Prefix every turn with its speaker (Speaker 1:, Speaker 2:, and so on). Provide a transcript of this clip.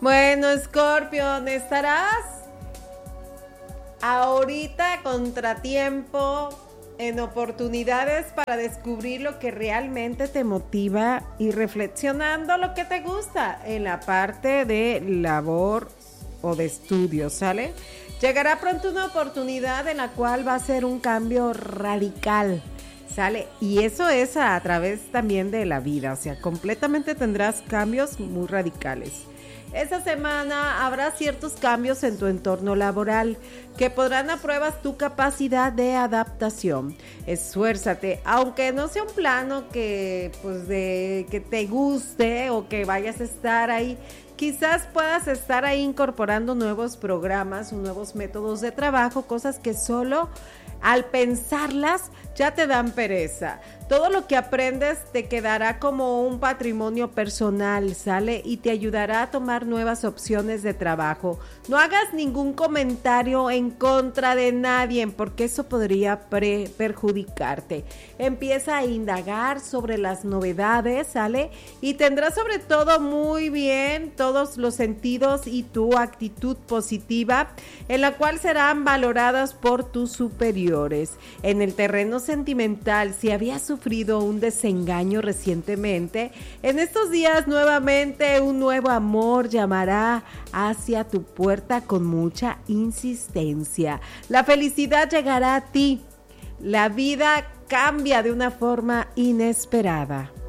Speaker 1: Bueno, Scorpion, estarás ahorita contratiempo en oportunidades para descubrir lo que realmente te motiva y reflexionando lo que te gusta en la parte de labor o de estudio, ¿sale? Llegará pronto una oportunidad en la cual va a ser un cambio radical, ¿sale? Y eso es a través también de la vida, o sea, completamente tendrás cambios muy radicales. Esta semana habrá ciertos cambios en tu entorno laboral que pondrán a prueba tu capacidad de adaptación. Esfuérzate, aunque no sea un plano que, pues, de que te guste o que vayas a estar ahí. Quizás puedas estar ahí incorporando nuevos programas o nuevos métodos de trabajo, cosas que solo al pensarlas ya te dan pereza. Todo lo que aprendes te quedará como un patrimonio personal, ¿sale? Y te ayudará a tomar nuevas opciones de trabajo. No hagas ningún comentario en contra de nadie, porque eso podría perjudicarte. Empieza a indagar sobre las novedades, ¿sale? Y tendrás sobre todo muy bien todos los sentidos y tu actitud positiva, en la cual serán valoradas por tus superiores. En el terreno sentimental, si habías sufrido un desengaño recientemente, en estos días nuevamente un nuevo amor llamará hacia tu puerta con mucha insistencia. La felicidad llegará a ti. La vida cambia de una forma inesperada.